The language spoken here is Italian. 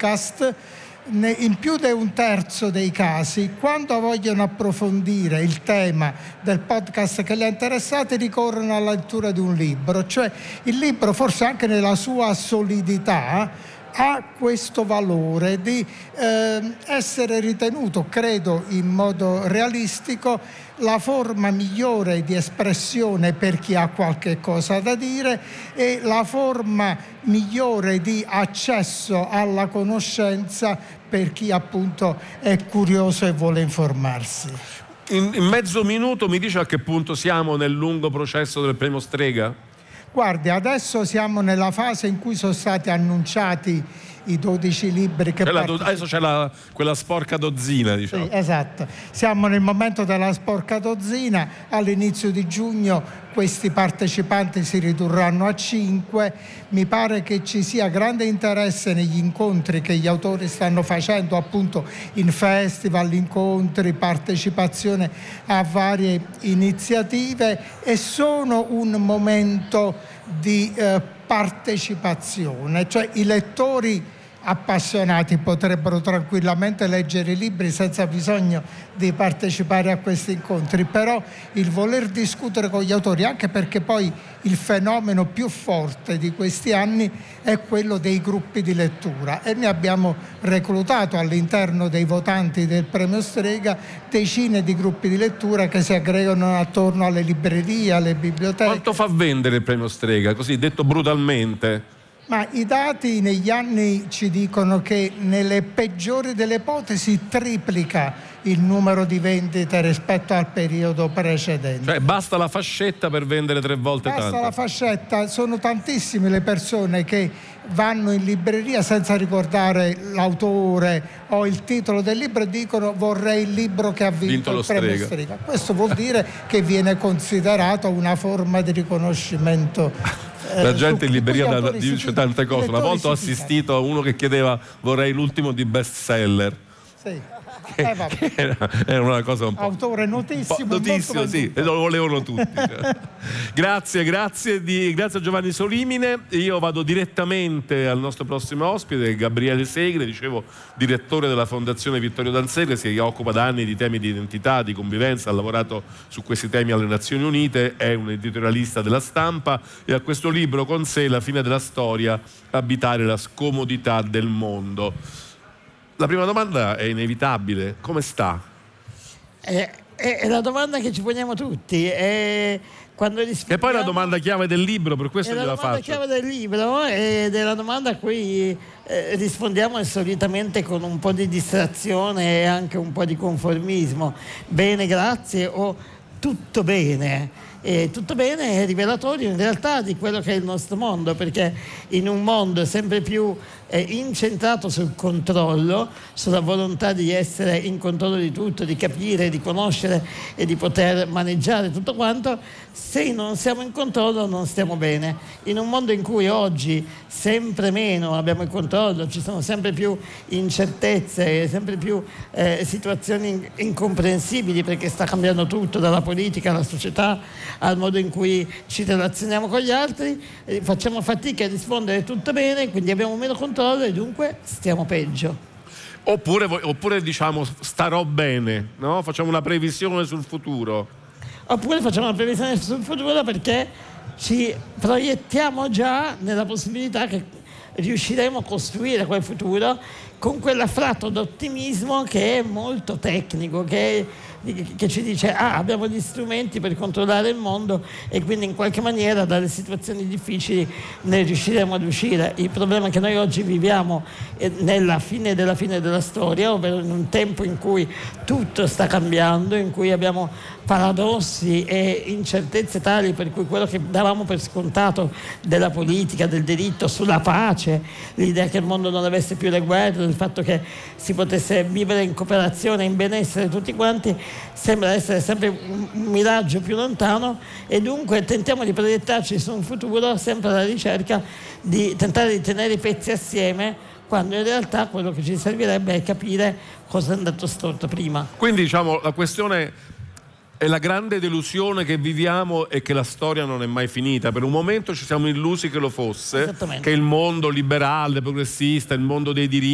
podcast, in più di un terzo dei casi, quando vogliono approfondire il tema del podcast che li ha interessati, ricorrono alla lettura di un libro. Cioè il libro, forse anche nella sua solidità, ha questo valore di essere ritenuto, credo in modo realistico, la forma migliore di espressione per chi ha qualche cosa da dire e la forma migliore di accesso alla conoscenza per chi appunto è curioso e vuole informarsi. In mezzo minuto mi dice a che punto siamo nel lungo processo del premio Strega? Guardi, adesso siamo nella fase in cui sono stati annunciati i 12 libri che adesso c'è quella sporca dozzina, diciamo. Sì, esatto. Siamo nel momento della sporca dozzina. All'inizio di giugno questi partecipanti si ridurranno a 5. Mi pare che ci sia grande interesse negli incontri che gli autori stanno facendo, appunto in festival, incontri, partecipazione a varie iniziative, e sono un momento di partecipazione, cioè i lettori appassionati potrebbero tranquillamente leggere i libri senza bisogno di partecipare a questi incontri, però il voler discutere con gli autori, anche perché poi il fenomeno più forte di questi anni è quello dei gruppi di lettura, e noi abbiamo reclutato all'interno dei votanti del premio Strega decine di gruppi di lettura che si aggregano attorno alle librerie, alle biblioteche. Quanto fa vendere il premio Strega, così detto brutalmente? Ma i dati negli anni ci dicono che nelle peggiori delle ipotesi triplica il numero di vendite rispetto al periodo precedente. Cioè basta la fascetta per vendere 3 volte tanto? Basta la fascetta, sono tantissime le persone che vanno in libreria senza ricordare l'autore o il titolo del libro e dicono: vorrei il libro che ha vinto il premio Strega. Questo vuol dire che viene considerato una forma di riconoscimento. La gente in libreria dice tante cose. Una volta ho assistito a uno che chiedeva: vorrei l'ultimo di bestseller. Sì. Che era una cosa un po'... Autore notissimo, sì, e lo volevano tutti. Grazie a Giovanni Solimine. Io vado direttamente al nostro prossimo ospite, Gabriele Segre, dicevo, direttore della Fondazione Vittorio D'Ansegre, si occupa da anni di temi di identità, di convivenza, ha lavorato su questi temi alle Nazioni Unite, è un editorialista della Stampa e ha questo libro con sé, La fine della storia, abitare la scomodità del mondo. La prima domanda è inevitabile: come sta? È la domanda che ci poniamo tutti. E poi la domanda chiave del libro, per questo gliela faccio. È la domanda chiave del libro ed è la domanda a cui rispondiamo solitamente con un po' di distrazione e anche un po' di conformismo. Bene, grazie, o tutto bene. E tutto bene è rivelatorio in realtà di quello che è il nostro mondo, perché in un mondo sempre più incentrato sul controllo, sulla volontà di essere in controllo di tutto, di capire, di conoscere e di poter maneggiare tutto quanto, se non siamo in controllo non stiamo bene. In un mondo in cui oggi sempre meno abbiamo il controllo, ci sono sempre più incertezze, sempre più situazioni incomprensibili, perché sta cambiando tutto, dalla politica alla società al modo in cui ci relazioniamo con gli altri, facciamo fatica a rispondere tutto bene, quindi abbiamo meno controllo e dunque stiamo peggio. Oppure diciamo starò bene, no? Facciamo una previsione sul futuro. Oppure facciamo una previsione sul futuro perché ci proiettiamo già nella possibilità che riusciremo a costruire quel futuro con quell'afflato d'ottimismo che è molto tecnico, che ci dice abbiamo gli strumenti per controllare il mondo e quindi in qualche maniera dalle situazioni difficili ne riusciremo ad uscire. Il problema è che noi oggi viviamo nella fine della storia, ovvero in un tempo in cui tutto sta cambiando, in cui abbiamo paradossi e incertezze tali per cui quello che davamo per scontato della politica, del diritto, sulla pace, l'idea che il mondo non avesse più le guerre, il fatto che si potesse vivere in cooperazione, in benessere tutti quanti, sembra essere sempre un miraggio più lontano, e dunque tentiamo di proiettarci su un futuro sempre alla ricerca di tentare di tenere i pezzi assieme, quando in realtà quello che ci servirebbe è capire cosa è andato storto prima. Quindi diciamo la questione è la grande delusione che viviamo è che la storia non è mai finita. Per un momento ci siamo illusi che lo fosse, che il mondo liberale, progressista, il mondo dei diritti,